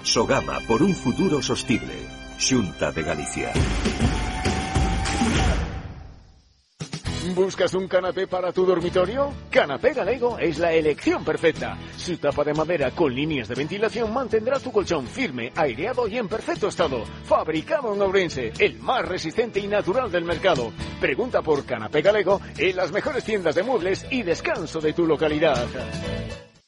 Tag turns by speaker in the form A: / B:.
A: Sogama, por un futuro sostible. Xunta de Galicia.
B: ¿Buscas un canapé para tu dormitorio? Canapé Galego es la elección perfecta. Su tapa de madera con líneas de ventilación mantendrá tu colchón firme, aireado y en perfecto estado. Fabricado en Ourense, el más resistente y natural del mercado. Pregunta por Canapé Galego en las mejores tiendas de muebles y descanso de tu localidad.